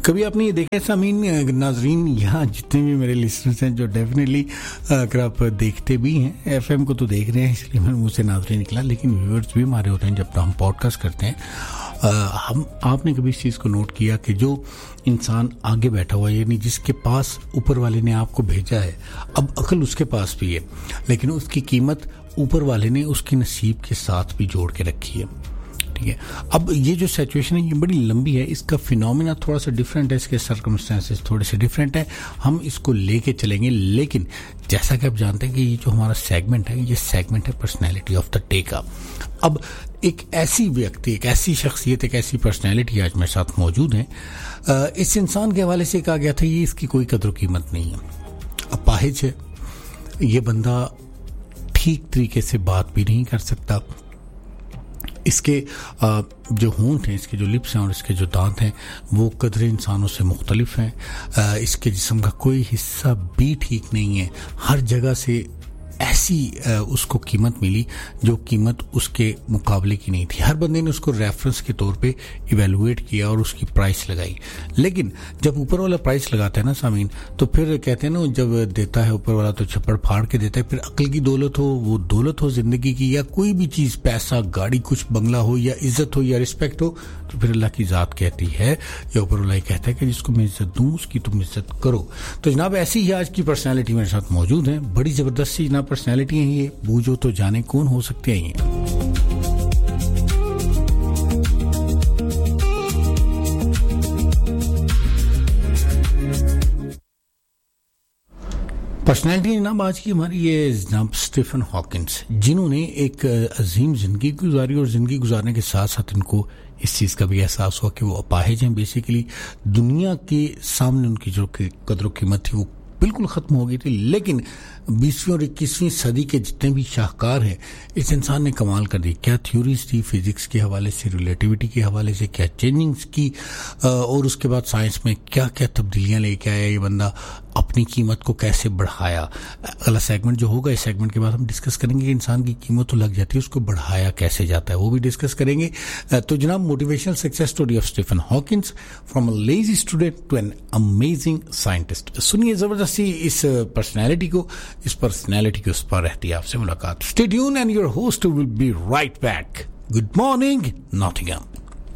کبھی آپ نے یہ دیکھا سامعین ناظرین یہاں جتنے بھی میرے لسنرز ہیں جو ڈیفینیٹلی اگر آپ دیکھتے بھی ہیں ایف ایم کو تو دیکھ رہے ہیں اس لیے میرے منہ سے ناظرین نکلا لیکن ویورز بھی ہمارے ہوتے ہیں جب ہم پوڈ کاسٹ کرتے ہیں آپ نے کبھی اس چیز کو نوٹ کیا کہ جو انسان آگے بیٹھا ہوا ہے یعنی جس کے پاس اوپر والے نے آپ کو بھیجا ہے اب عقل اس کے پاس بھی ہے لیکن اس کی قیمت اوپر والے نے اس کے نصیب کے ساتھ بھی جوڑ کے رکھی ہے ٹھیک ہے. اب یہ جو سچویشن ہے یہ بڑی لمبی ہے اس کا فینومینا تھوڑا سا ڈفرینٹ ہے اس کے سرکمسٹانسز تھوڑے سے ڈفرینٹ ہیں ہم اس کو لے کے چلیں گے لیکن جیسا کہ آپ جانتے ہیں کہ یہ جو ہمارا سیگمنٹ ہے یہ سیگمنٹ ہے پرسنالٹی آف دا ڈے کا. اب ایک ایسی ویکتی ایک ایسی شخصیت ایک ایسی پرسنالٹی آج میرے ساتھ موجود ہیں اس انسان کے حوالے سے کہا گیا تھا یہ اس کی کوئی قدر و قیمت نہیں ہے اپاہج ہے یہ بندہ ٹھیک طریقے سے بات بھی نہیں کر سکتا اس کے جو ہونٹ ہیں اس کے جو لپس ہیں اور اس کے جو دانت ہیں وہ قدر انسانوں سے مختلف ہیں اس کے جسم کا کوئی حصہ بھی ٹھیک نہیں ہے ہر جگہ سے ایسی اس کو قیمت ملی جو قیمت اس کے مقابلے کی نہیں تھی ہر بندے نے اس کو ریفرنس کے طور پہ ایویلویٹ کیا اور اس کی پرائس لگائی لیکن جب اوپر والا پرائس لگاتا ہے نا سامعین تو پھر کہتے ہیں نا جب دیتا ہے اوپر والا تو چھپڑ پھاڑ کے دیتا ہے پھر عقل کی دولت ہو وہ دولت ہو زندگی کی یا کوئی بھی چیز پیسہ گاڑی کچھ بنگلہ ہو یا عزت ہو یا رسپیکٹ ہو تو پھر اللہ کی ذات کہتی ہے یا اوپر والا کہتا ہے کہ جس کو میں عزت دوں اس کی تم عزت کرو. تو جناب ایسی ہی آج کی پرسنالٹی میرے ساتھ موجود ہیں بڑی زبردست سی جناب پرسنالٹی ہیں یہ بوجھو تو جانے کون ہو سکتے ہیں یہ. پرسنالٹی جناب آج کی ہماری یہ جناب اسٹیفن ہاکنس جنہوں نے ایک عظیم زندگی گزاری اور زندگی گزارنے کے ساتھ ساتھ ان کو اس چیز کا بھی احساس ہوا کہ وہ اپاہج ہیں بیسیکلی دنیا کے سامنے ان کی جو قدر و قیمت تھی وہ بالکل ختم ہو گئی تھی لیکن 20ویں اور 21ویں صدی کے جتنے بھی شاہکار ہیں اس انسان نے کمال کر دی کیا تھیوریز تھی فزکس کے حوالے سے ریلیٹیوٹی کے حوالے سے کیا چینجنگز کی اور اس کے بعد سائنس میں کیا کیا تبدیلیاں لے کے آیا یہ بندہ اپنی قیمت کو کیسے بڑھایا. اگلا سیگمنٹ جو ہوگا اس سیگمنٹ کے بعد ہم ڈسکس کریں گے کہ انسان کی قیمت تو لگ جاتی ہے اس کو بڑھایا کیسے جاتا ہے وہ بھی ڈسکس کریں گے. تو جناب motivational success story of Stephen ہاکنس from a lazy student to an amazing scientist. سنیے زبردستی اس پرسنالٹی کو اس پرسنالٹی کے اس پر رہتی ہے آپ سے ملاقات. Stay tune and your host will be right back. Good morning Nottingham.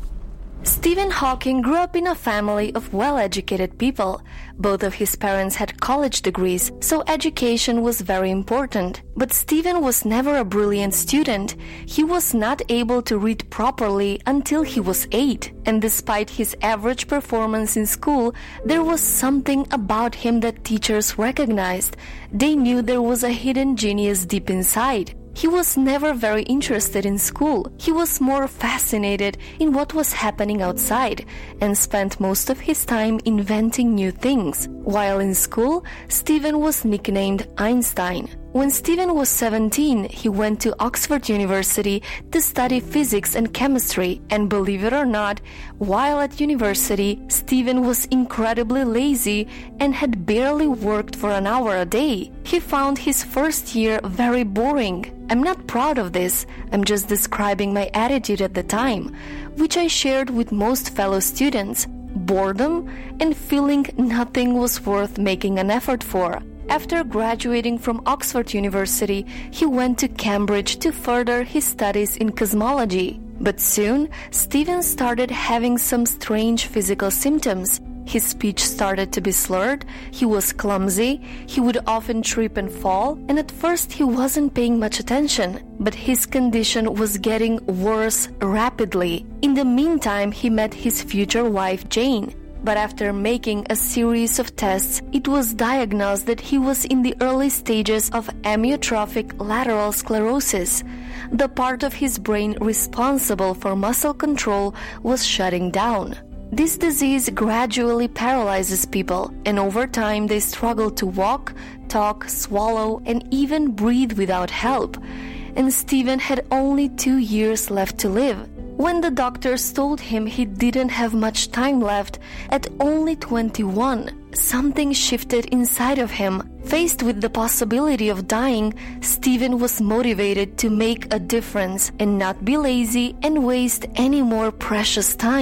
Stephen Hawking grew up in a family of well-educated people. Both of his parents had college degrees, so education was very important. But Stephen was never a brilliant student. He was not able to read properly until he was 8. And despite his average performance in school, there was something about him that teachers recognized. They knew there was a hidden genius deep inside. He was never very interested in school. He was more fascinated in what was happening outside and spent most of his time inventing new things. While in school, Stephen was nicknamed Einstein. When Stephen was 17, he went to Oxford University to study physics and chemistry. And believe it or not, while at university, Stephen was incredibly lazy and had barely worked for an hour a day. He found his first year very boring. I'm not proud of this. I'm just describing my attitude at the time, which I shared with most fellow students. Boredom and feeling nothing was worth making an effort for. After graduating from Oxford University, he went to Cambridge to further his studies in cosmology. But soon, Stephen started having some strange physical symptoms. His speech started to be slurred, he was clumsy, he would often trip and fall, and at first he wasn't paying much attention. But his condition was getting worse rapidly. In the meantime, he met his future wife, Jane. But after making a series of tests, it was diagnosed that he was in the early stages of amyotrophic lateral sclerosis. The part of his brain responsible for muscle control was shutting down. This disease gradually paralyzes people, and over time they struggle to walk, talk, swallow, and even breathe without help. And Stephen had only 2 years left to live. When the doctors told him he didn't have much time left, at only 21, something shifted inside of him. Faced with the possibility of dying, Stephen was motivated to make a difference and not be lazy and waste any more precious time.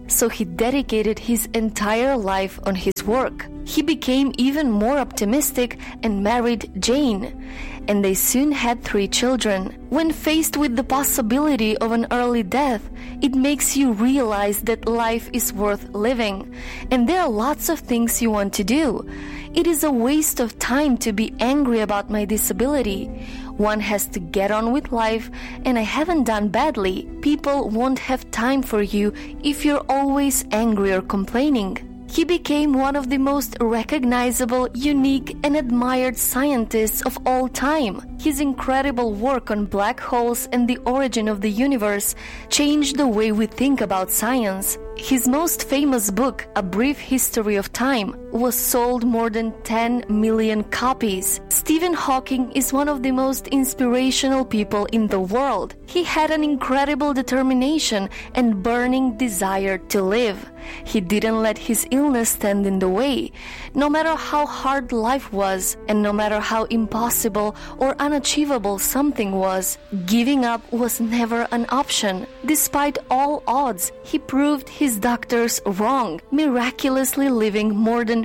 so he dedicated his entire life on his work. He became even more optimistic and married Jane, and they soon had 3 children. When faced with the possibility of an early death, it makes you realize that life is worth living, and there are lots of things you want to do. It is a waste of time to be angry about my disability. One has to get on with life, and I haven't done badly. People won't have time for you if you're always angry or complaining. He became one of the most recognizable, unique, and admired scientists of all time. His incredible work on black holes and the origin of the universe changed the way we think about science. His most famous book, A Brief History of Time, was sold more than 10 million copies. Stephen Hawking is one of the most inspirational people in the world. He had an incredible determination and burning desire to live. He didn't let his illness stand in the way. No matter how hard life was, and no matter how impossible or unachievable something was, giving up was never an option. Despite all odds, he proved his doctors wrong, miraculously living more than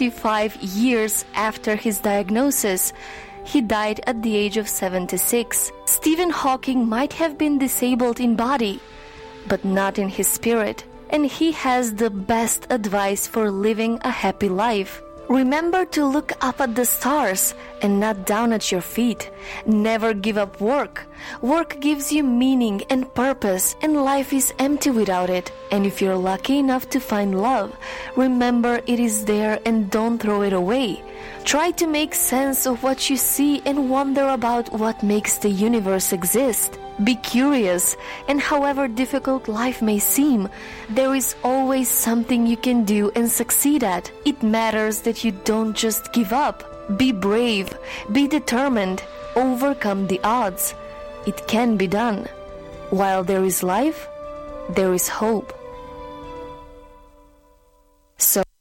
55 years after his diagnosis. He died at the age of 76. Stephen Hawking might have been disabled in body, but not in his spirit. And he has the best advice for living a happy life. Remember to look up at the stars and not down at your feet. Never give up work. Work gives you meaning and purpose, and life is empty without it. And if you're lucky enough to find love, remember it is there and don't throw it away. Try to make sense of what you see and wonder about what makes the universe exist. Be curious, and however difficult life may seem, there is always something you can do and succeed at. It matters that you don't just give up. Be brave, be determined, overcome the odds. It can be done. While there is life, there is hope. So